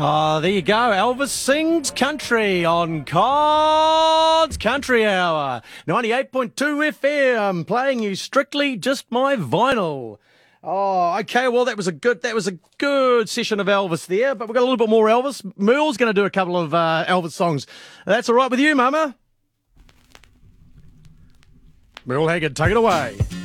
Oh, there you go. Elvis sings country on Cod's Country Hour. 98.2 FM, playing you strictly just my vinyl. Oh, okay. Well, that was a good session of Elvis there, but we've got a little bit more Elvis. Merle's going to do a couple of Elvis songs. That's all right with you, Mama? Merle Haggard, take it away.